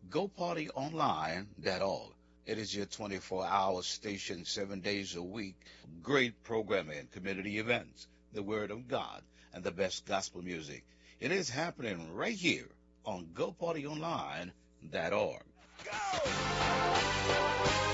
GoPartyOnline.org. It is your 24-hour station, 7 days a week. Great programming, community events, the Word of God, and the best gospel music. It is happening right here on GoPartyOnline.org. Go!